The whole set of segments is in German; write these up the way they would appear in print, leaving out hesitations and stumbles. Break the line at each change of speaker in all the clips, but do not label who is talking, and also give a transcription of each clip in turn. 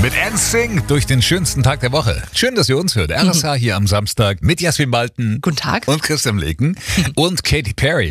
Mit NSYNC durch den schönsten Tag der Woche. Schön, dass ihr uns hört. RSH hier am Samstag mit Jasmin Balten.
Guten Tag.
Und Christian Leken. Und Katy Perry.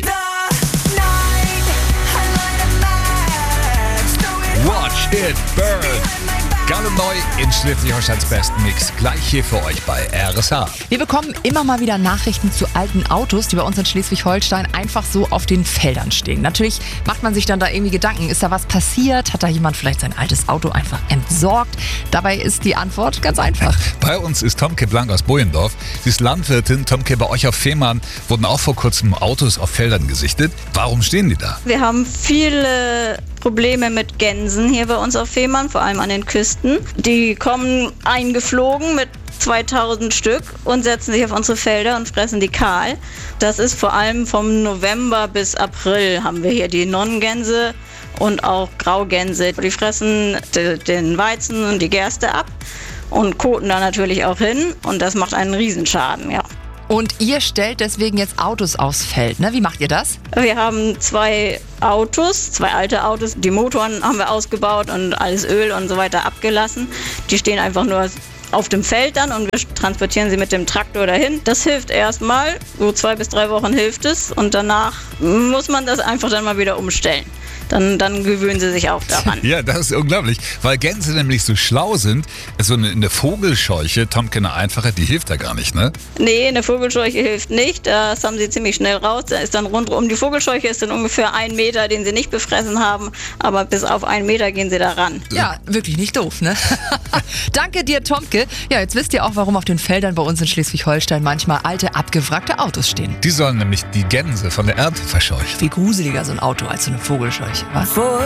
Watch it burn. Ganz neu in Schleswig-Holsteins besten Mix. Gleich hier für euch bei RSH.
Wir bekommen immer mal wieder Nachrichten zu alten Autos, die bei uns in Schleswig-Holstein einfach so auf den Feldern stehen. Natürlich macht man sich dann da irgendwie Gedanken, ist da was passiert? Hat da jemand vielleicht sein altes Auto einfach entsorgt? Dabei ist die Antwort ganz einfach.
Bei uns ist Tomke Blank aus Bohlendorf. Sie ist Landwirtin. Tomke, bei euch auf Fehmarn wurden auch vor kurzem Autos auf Feldern gesichtet. Warum stehen die da?
Wir haben viele Probleme mit Gänsen hier bei uns auf Fehmarn, vor allem an den Küsten. Die kommen eingeflogen mit 2000 Stück und setzen sich auf unsere Felder und fressen die kahl. Das ist vor allem vom November bis April haben wir hier die Nonnengänse und auch Graugänse. Die fressen den Weizen und die Gerste ab und koten da natürlich auch hin und das macht einen Riesenschaden, ja.
Und ihr stellt deswegen jetzt Autos aufs Feld, ne? Wie macht ihr das?
Wir haben zwei alte Autos. Die Motoren haben wir ausgebaut und alles Öl und so weiter abgelassen. Die stehen einfach nur auf dem Feld dann und wir transportieren sie mit dem Traktor dahin. Das hilft erstmal, so 2 bis 3 Wochen hilft es und danach muss man das einfach dann mal wieder umstellen. Dann gewöhnen sie sich auch daran.
Ja, das ist unglaublich, weil Gänse nämlich so schlau sind. So eine Vogelscheuche, Tomke, eine einfache, die hilft da gar nicht, ne?
Nee, eine Vogelscheuche hilft nicht. Das haben sie ziemlich schnell raus. Da ist dann rundherum, die Vogelscheuche ist dann ungefähr 1 Meter, den sie nicht befressen haben. Aber bis auf 1 Meter gehen sie da ran.
Ja, wirklich nicht doof, ne? Danke dir, Tomke. Ja, jetzt wisst ihr auch, warum auf den Feldern bei uns in Schleswig-Holstein manchmal alte, abgewrackte Autos stehen.
Die sollen nämlich die Gänse von der Ernte verscheuchen.
Viel gruseliger so ein Auto als so eine Vogelscheuche. Was?